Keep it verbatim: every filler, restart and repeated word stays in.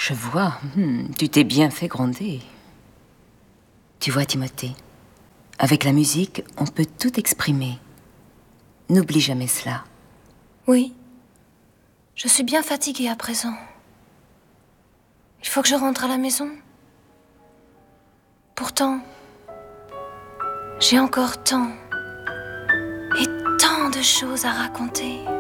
Je vois. Hmm, tu t'es bien fait gronder. Tu vois, Timothée, avec la musique, on peut tout exprimer. N'oublie jamais cela. Oui. Je suis bien fatiguée à présent. Il faut que je rentre à la maison. Pourtant, j'ai encore tant et tant de choses à raconter.